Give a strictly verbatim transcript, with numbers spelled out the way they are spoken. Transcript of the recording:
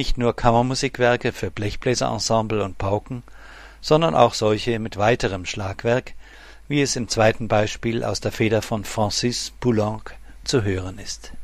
nicht nur Kammermusikwerke für Blechbläserensemble und Pauken, sondern auch solche mit weiterem Schlagwerk, wie es im zweiten Beispiel aus der Feder von Francis Poulenc zu hören ist.